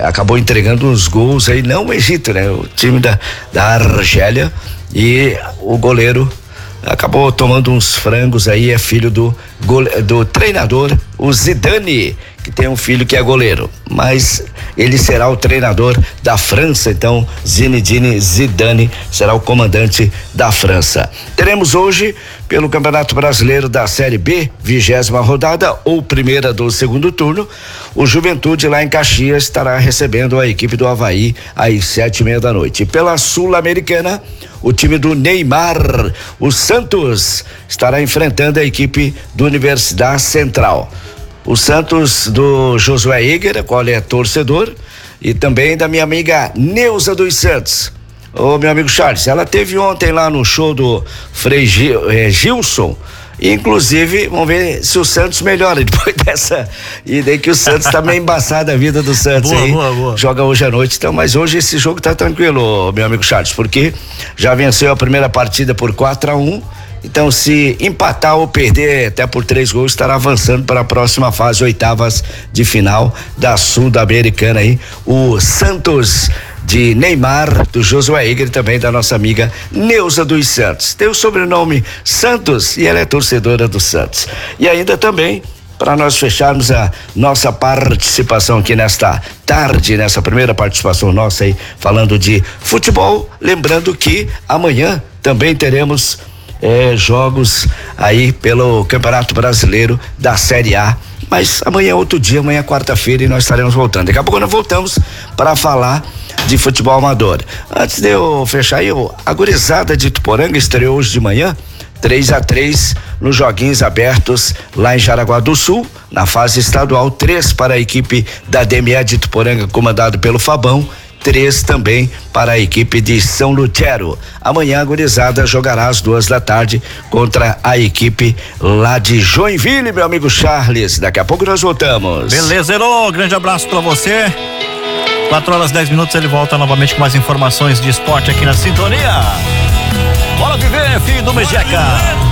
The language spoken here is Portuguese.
acabou entregando uns gols aí, não o Egito, né? O time da Argélia, e o goleiro acabou tomando uns frangos aí, é filho do treinador, o Zidane, que tem um filho que é goleiro, mas ele será o treinador da França, então Zinedine Zidane será o comandante da França. Teremos hoje, pelo Campeonato Brasileiro da Série B, 20ª rodada, ou primeira do segundo turno, o Juventude lá em Caxias estará recebendo a equipe do Avaí às 7:30 da noite. E pela Sul-Americana, o time do Neymar, o Santos, estará enfrentando a equipe do Universidade Central. O Santos do Josué Eger, qual é torcedor, e também da minha amiga Neuza dos Santos. Ô, meu amigo Charles, ela teve ontem lá no show do Frei Gilson, inclusive, vamos ver se o Santos melhora depois dessa, e daí que o Santos tá meio embaçado a vida do Santos. Boa. Joga hoje à noite, então, mas hoje esse jogo tá tranquilo, meu amigo Charles, porque já venceu a primeira partida por 4-1, então se empatar ou perder até por 3 gols, estará avançando para a próxima fase, 8ª de final da Sul-Americana aí, o Santos de Neymar, do Josué Eger, e também da nossa amiga Neuza dos Santos. Tem o sobrenome Santos e ela é torcedora do Santos. E ainda também, para nós fecharmos a nossa participação aqui nesta tarde, nessa primeira participação nossa aí, falando de futebol, lembrando que amanhã também teremos jogos aí pelo Campeonato Brasileiro da Série A, mas amanhã é outro dia, amanhã é quarta-feira e nós estaremos voltando. Daqui a pouco nós voltamos para falar de futebol amador. Antes de eu fechar aí, a gurizada de Ituporanga estreou hoje de manhã 3-3 nos joguinhos abertos lá em Jaraguá do Sul, na fase estadual, 3 para a equipe da DME de Ituporanga, comandado pelo Fabão, 3 também para a equipe de São Lutero. Amanhã a gurizada jogará às 2h contra a equipe lá de Joinville, meu amigo Charles. Daqui a pouco nós voltamos. Beleza, Herô, grande abraço pra você. 4h10 ele volta novamente com mais informações de esporte aqui na sintonia. Bora viver, filho do Mejeca.